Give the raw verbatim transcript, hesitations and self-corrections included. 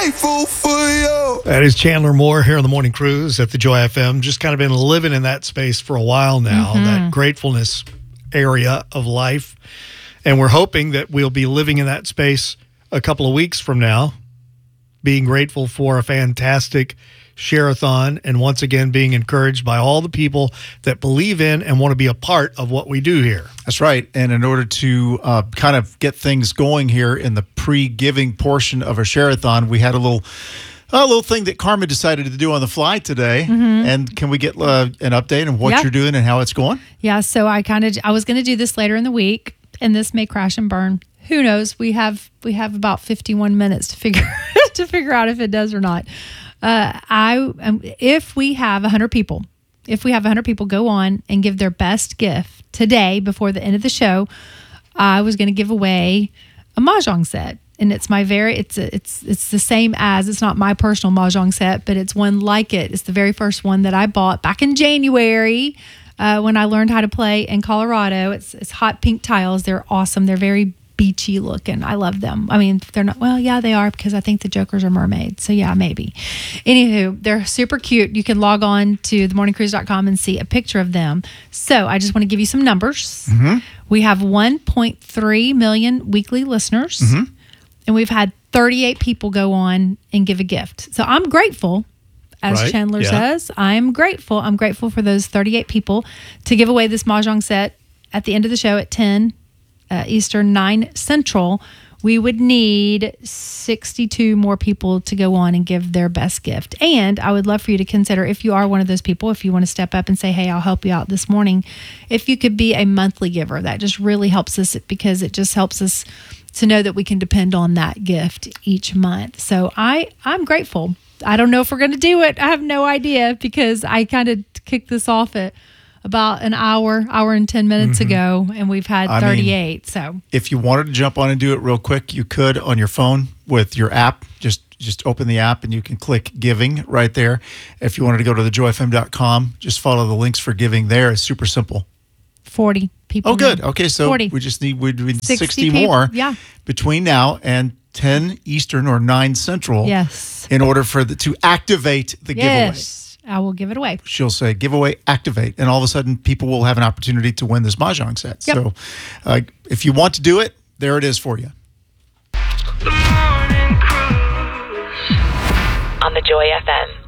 grateful for you. That is Chandler Moore here on the Morning Cruise at the Joy F M. Just kind of been living in that space for a while now, Mm-hmm. that gratefulness area of life. And we're hoping that we'll be living in that space a couple of weeks from now, being grateful for a fantastic share-a-thon, and once again being encouraged by all the people that believe in and want to be a part of what we do here. That's right. And in order to uh, kind of get things going here in the pre-giving portion of our share-a-thon, we had a little a little thing that Carmen decided to do on the fly today. Mm-hmm. And can we get uh, an update on what Yeah. you're doing and how it's going? Yeah, so I kind of I was going to do this later in the week, and this may crash and burn. Who knows? We have we have about fifty-one minutes to figure to figure out if it does or not. Uh, I um, if we have one hundred people, if we have one hundred people go on and give their best gift today before the end of the show, I was going to give away a mahjong set. And it's my very, it's a, it's it's the same as, it's not my personal mahjong set, but it's one like it. It's the very first one that I bought back in January uh, when I learned how to play in Colorado. It's it's hot pink tiles. They're awesome. They're very beachy looking. I love them. I mean, they're not, well, yeah, they are, because I think the jokers are mermaids. So yeah, maybe. Anywho, they're super cute. You can log on to the morning cruise dot com and see a picture of them. So I just want to give you some numbers. Mm-hmm. We have one point three million weekly listeners. Mm-hmm. And we've had thirty-eight people go on and give a gift. So I'm grateful, as Right, Chandler yeah. says. I'm grateful. I'm grateful for those thirty-eight people to give away this mahjong set at the end of the show at ten uh, Eastern, nine Central. We would need sixty-two more people to go on and give their best gift. And I would love for you to consider, if you are one of those people, if you want to step up and say, hey, I'll help you out this morning, if you could be a monthly giver. That just really helps us, because it just helps us to know that we can depend on that gift each month. So I, I'm grateful. I don't know if we're going to do it. I have no idea, because I kind of kicked this off at about an hour, hour and ten minutes Mm-hmm. ago, and we've had I mean, thirty-eight. So If you wanted to jump on and do it real quick, you could on your phone with your app. Just just open the app and you can click giving right there. If you wanted to go to the joy f m dot com, just follow the links for giving there. It's super simple. forty people. Oh, good. now. Okay, so forty. we just need we need sixty sixty people. more Yeah. between now and ten Eastern or nine Central. Yes. In order for the to activate the giveaway. Yes. I will give it away. She'll say giveaway activate, and all of a sudden people will have an opportunity to win this mahjong set. Yep. So uh, if you want to do it, there it is for you. The Morning Cruise on the Joy F M.